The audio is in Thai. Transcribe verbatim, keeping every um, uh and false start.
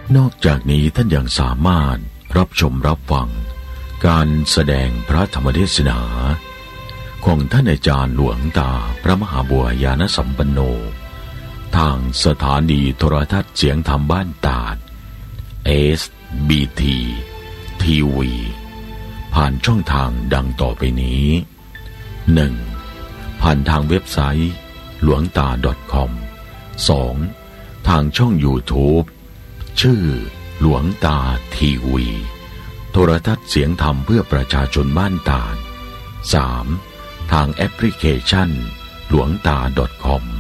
นอกจากนี้ท่านยังสามารถรับชมรับฟังการแสดงพระธรรมเทศนาของท่านอาจารย์หลวงตาพระมหาบัวญาณสัมปันโนทางสถานีโทรทัศน์เสียงธรรมบ้านตาด เอส บี ที ที วี ผ่านช่องทางดังต่อไปนี้ หนึ่ง. ผ่านทางเว็บไซต์หลวงตา .com สอง. ทางช่อง YouTube ชื่อหลวงตาทีวีโทรทัศน์เสียงธรรมเพื่อประชาชนบ้านตาด สาม. ทางแอปพลิเคชันหลวงตา .com